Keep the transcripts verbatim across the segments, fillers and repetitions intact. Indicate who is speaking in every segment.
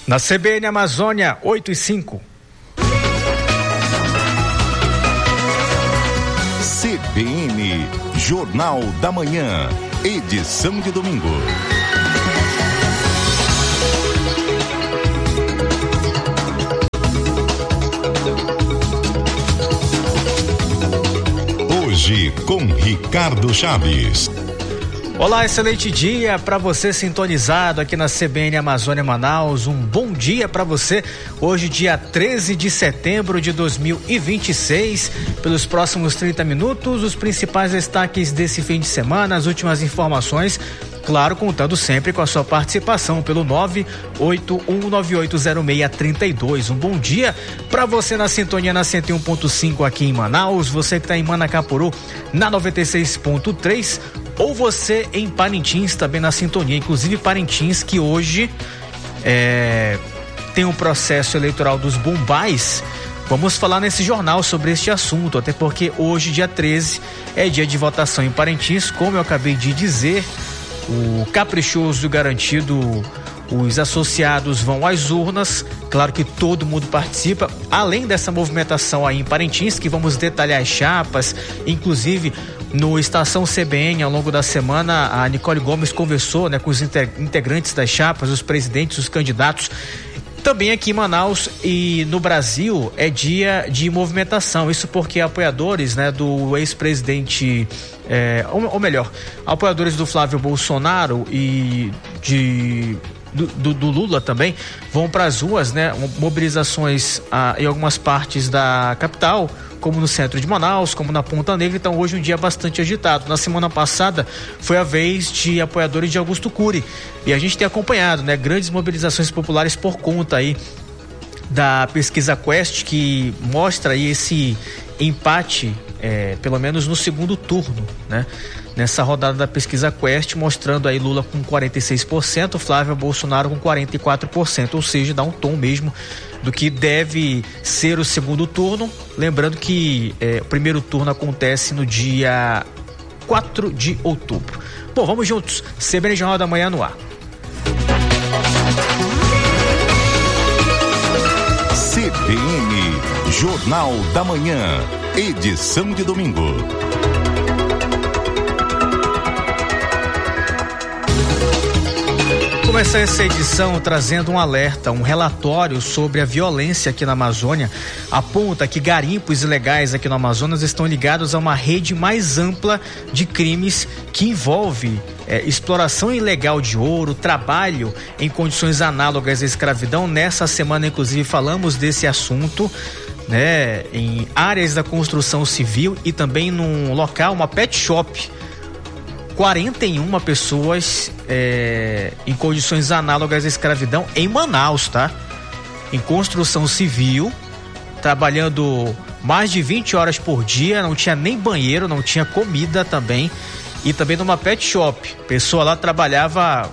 Speaker 1: Na C B N Amazônia, oito e cinco.
Speaker 2: C B N, Jornal da Manhã, edição de domingo. Hoje com Ricardo Chaves.
Speaker 1: Olá, excelente dia para você sintonizado aqui na C B N Amazônia Manaus. Um bom dia para você. Hoje, dia treze de setembro de dois mil e vinte e seis. Pelos próximos trinta minutos, os principais destaques desse fim de semana, as últimas informações. Claro, contando sempre com a sua participação pelo nove oito um nove oito zero seis três dois. Um bom dia para você na sintonia na cento e um ponto cinco aqui em Manaus, você que está em Manacapuru na noventa e seis ponto três, ou você em Parintins também na sintonia, inclusive Parintins que hoje é, tem um processo eleitoral dos bombais. Vamos falar nesse jornal sobre este assunto, até porque hoje, dia treze, é dia de votação em Parintins, como eu acabei de dizer. O caprichoso e garantido, os associados vão às urnas, claro que todo mundo participa, além dessa movimentação aí em Parintins, que vamos detalhar as chapas, inclusive no Estação C B N, ao longo da semana, a Nicole Gomes conversou, né, com os integrantes das chapas, os presidentes, os candidatos. Também aqui em Manaus e no Brasil é dia de movimentação, isso porque apoiadores, né, do ex-presidente, é, ou, ou melhor, apoiadores do Flávio Bolsonaro e de, do, do, do Lula também vão para as ruas, né, mobilizações ah, em algumas partes da capital, como no centro de Manaus, como na Ponta Negra. Então hoje um dia bastante agitado. Na semana passada foi a vez de apoiadores de Augusto Cury e a gente tem acompanhado, né, grandes mobilizações populares por conta aí da pesquisa Quest, que mostra aí esse empate, é, pelo menos no segundo turno, né? Nessa rodada da pesquisa Quest, mostrando aí Lula com quarenta e seis por cento, Flávio Bolsonaro com quarenta e quatro por cento, ou seja, dá um tom mesmo do que deve ser o segundo turno. Lembrando que é, o primeiro turno acontece no dia quatro de outubro. Bom, vamos juntos. C B N Jornal da Manhã no ar.
Speaker 2: C B N Jornal da Manhã, edição de domingo.
Speaker 1: Começar essa edição trazendo um alerta, um relatório sobre a violência aqui na Amazônia. Aponta que garimpos ilegais aqui no Amazonas estão ligados a uma rede mais ampla de crimes que envolve é, exploração ilegal de ouro, trabalho em condições análogas à escravidão. Nessa semana, inclusive, falamos desse assunto, né, em áreas da construção civil e também num local, uma pet shop. quarenta e uma pessoas é, em condições análogas à escravidão em Manaus, tá? Em construção civil, trabalhando mais de vinte horas por dia, não tinha nem banheiro, não tinha comida também, e também numa pet shop. A pessoa lá trabalhava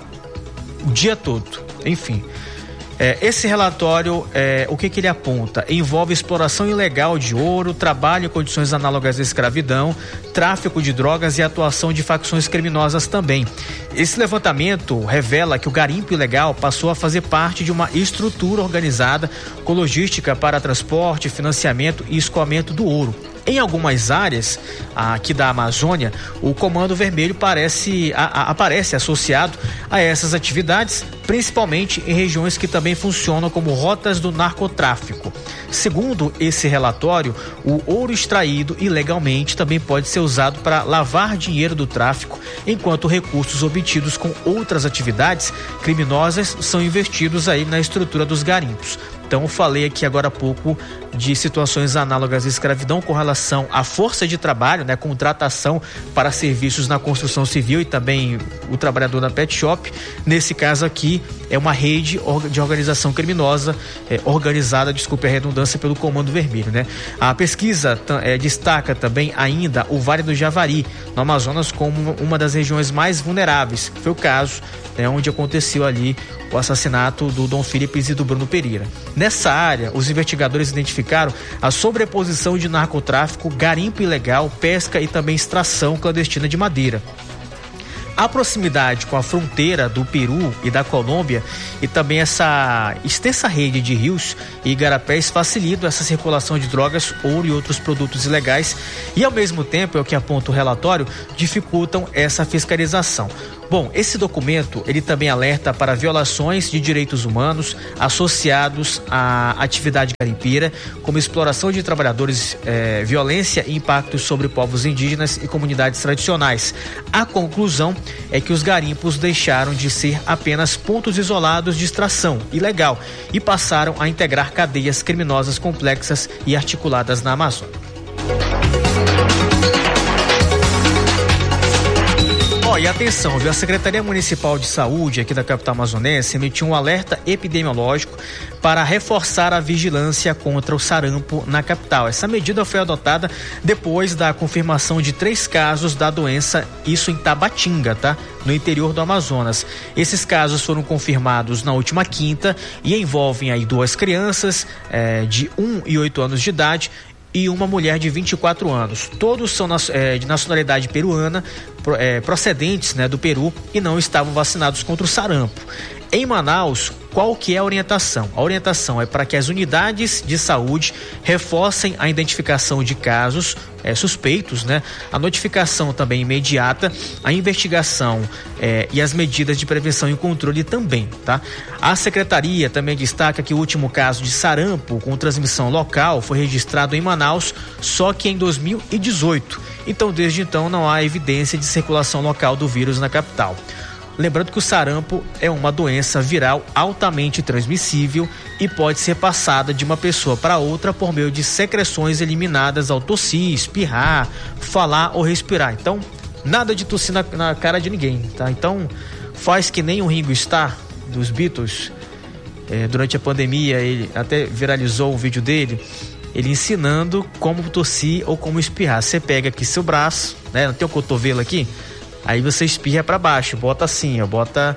Speaker 1: o dia todo, enfim. É, esse relatório, é, o que que ele aponta? Envolve exploração ilegal de ouro, trabalho em condições análogas à escravidão, tráfico de drogas e atuação de facções criminosas também. Esse levantamento revela que o garimpo ilegal passou a fazer parte de uma estrutura organizada com logística para transporte, financiamento e escoamento do ouro. Em algumas áreas aqui da Amazônia, o Comando Vermelho parece, a, a, aparece associado a essas atividades, principalmente em regiões que também funcionam como rotas do narcotráfico. Segundo esse relatório, o ouro extraído ilegalmente também pode ser usado para lavar dinheiro do tráfico, enquanto recursos obtidos com outras atividades criminosas são investidos aí na estrutura dos garimpos. Então, eu falei aqui agora há pouco de situações análogas à escravidão com relação à força de trabalho, né, contratação para serviços na construção civil e também o trabalhador na pet shop. Nesse caso aqui, é uma rede de organização criminosa, é, organizada, desculpe a redundância, pelo Comando Vermelho, né? A pesquisa é, destaca também ainda o Vale do Javari, no Amazonas, como uma das regiões mais vulneráveis. Foi o caso, né, onde aconteceu ali o assassinato do Dom Philips e do Bruno Pereira. Nessa área, os investigadores identificaram a sobreposição de narcotráfico, garimpo ilegal, pesca e também extração clandestina de madeira. A proximidade com a fronteira do Peru e da Colômbia e também essa extensa rede de rios e igarapés facilitam essa circulação de drogas, ouro e outros produtos ilegais e, ao mesmo tempo, é o que aponta o relatório, dificultam essa fiscalização. Bom, esse documento, ele também alerta para violações de direitos humanos associados à atividade garimpeira, como exploração de trabalhadores, eh, violência e impactos sobre povos indígenas e comunidades tradicionais. A conclusão é que os garimpos deixaram de ser apenas pontos isolados de extração ilegal e passaram a integrar cadeias criminosas complexas e articuladas na Amazônia. Oh, e atenção, viu? A Secretaria Municipal de Saúde aqui da capital amazonense emitiu um alerta epidemiológico para reforçar a vigilância contra o sarampo na capital. Essa medida foi adotada depois da confirmação de três casos da doença, isso em Tabatinga, tá? No interior do Amazonas. Esses casos foram confirmados na última quinta e envolvem aí duas crianças eh, de um e oito anos de idade e uma mulher de vinte e quatro anos. Todos são é, de nacionalidade peruana, é, procedentes, né, do Peru e não estavam vacinados contra o sarampo. Em Manaus, qual que é a orientação? A orientação é para que as unidades de saúde reforcem a identificação de casos é, suspeitos, né? A notificação também imediata, a investigação é, e as medidas de prevenção e controle também, tá? A secretaria também destaca que o último caso de sarampo com transmissão local foi registrado em Manaus, só que em dois mil e dezoito. Então, desde então, não há evidência de circulação local do vírus na capital. Lembrando que o sarampo é uma doença viral altamente transmissível e pode ser passada de uma pessoa para outra por meio de secreções eliminadas ao tossir, espirrar, falar ou respirar. Então, nada de tossir na, na cara de ninguém, tá? Então, faz que nem o Ringo Starr dos Beatles, é, durante a pandemia, ele até viralizou um vídeo dele, ele ensinando como tossir ou como espirrar. Você pega aqui seu braço, né? Não tem o cotovelo aqui? Aí você espirra para baixo, bota assim, ó, bota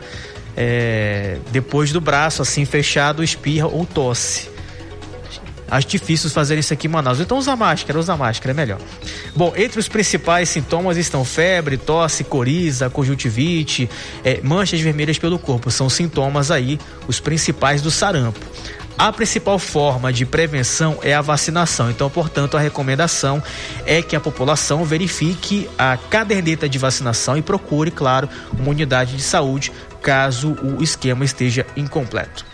Speaker 1: é, depois do braço, assim, fechado, espirra ou tosse. Acho difícil fazer isso aqui em Manaus. Então usa máscara, usa máscara, é melhor. Bom, entre os principais sintomas estão febre, tosse, coriza, conjuntivite, é, manchas vermelhas pelo corpo. São sintomas aí, os principais do sarampo. A principal forma de prevenção é a vacinação, então, portanto, a recomendação é que a população verifique a caderneta de vacinação e procure, claro, uma unidade de saúde caso o esquema esteja incompleto.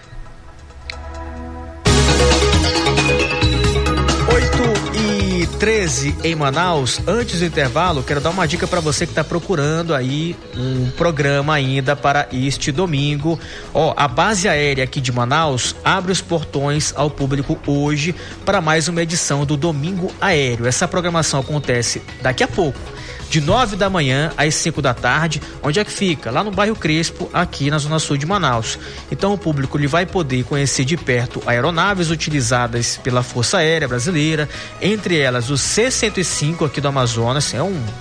Speaker 1: treze em Manaus. Antes do intervalo, quero dar uma dica para você que está procurando aí um programa ainda para este domingo. Ó, a base aérea aqui de Manaus abre os portões ao público hoje para mais uma edição do Domingo Aéreo. Essa programação acontece daqui a pouco, de nove da manhã às cinco da tarde. Onde é que fica? Lá no bairro Crespo, aqui na zona sul de Manaus. Então o público ele vai poder conhecer de perto aeronaves utilizadas pela Força Aérea Brasileira, entre elas o C cento e cinco aqui do Amazonas, é um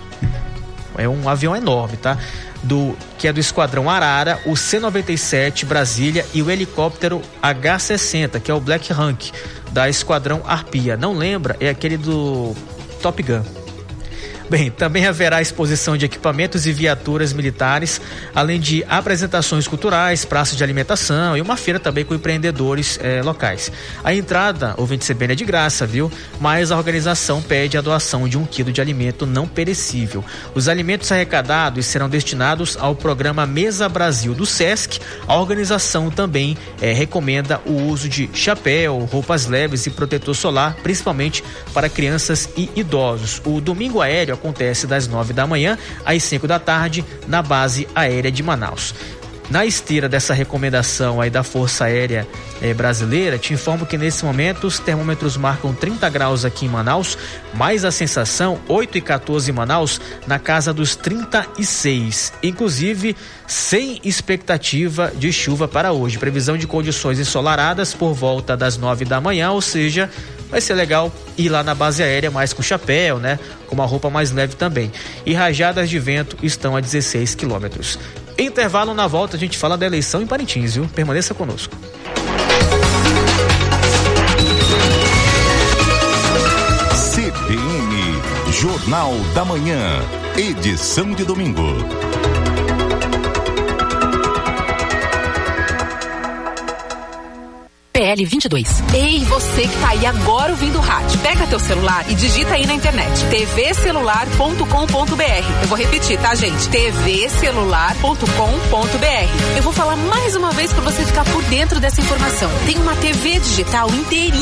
Speaker 1: é um avião enorme, tá? Do, que é do Esquadrão Arara, o C noventa e sete Brasília e o helicóptero H sessenta, que é o Black Hawk da Esquadrão Arpia. Não lembra? É aquele do Top Gun. Bem, também haverá exposição de equipamentos e viaturas militares, além de apresentações culturais, praças de alimentação e uma feira também com empreendedores eh, locais. A entrada, ouvinte C B N, é de graça, viu? Mas a organização pede a doação de um quilo de alimento não perecível. Os alimentos arrecadados serão destinados ao programa Mesa Brasil do SESC. A organização também eh, recomenda o uso de chapéu, roupas leves e protetor solar, principalmente para crianças e idosos. O Domingo Aéreo acontece das nove da manhã às cinco da tarde na base aérea de Manaus. Na esteira dessa recomendação aí da Força Aérea eh, Brasileira, te informo que nesse momento os termômetros marcam trinta graus aqui em Manaus, mais a sensação oito e quatorze em Manaus, na casa dos trinta e seis, inclusive sem expectativa de chuva para hoje. Previsão de condições ensolaradas por volta das nove da manhã, ou seja, vai ser legal ir lá na base aérea mais com chapéu, né? Com uma roupa mais leve também. E rajadas de vento estão a dezesseis quilômetros. Intervalo, na volta a gente fala da eleição em Parintins, viu? Permaneça conosco.
Speaker 2: C B N, Jornal da Manhã, edição de domingo.
Speaker 3: P L vinte e dois.
Speaker 4: Ei, você que tá aí agora ouvindo o rádio, pega teu celular e digita aí na internet t v celular ponto com ponto b r. Eu vou repetir, tá, gente? t v celular ponto com ponto b r. Eu vou falar mais uma vez para você ficar por dentro dessa informação. Tem uma T V digital inteirinha